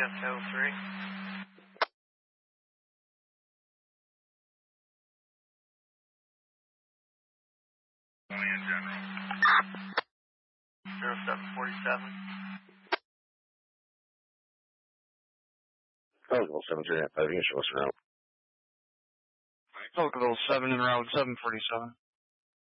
3. In general. 0747. Level 7 in route 747.